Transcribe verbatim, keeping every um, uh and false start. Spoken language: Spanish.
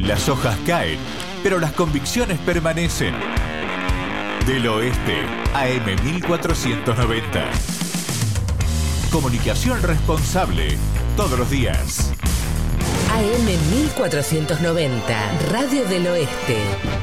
Las hojas caen, pero las convicciones permanecen. Del Oeste, A M mil cuatrocientos noventa. Comunicación responsable, todos los días. A M mil cuatrocientos noventa, Radio del Oeste.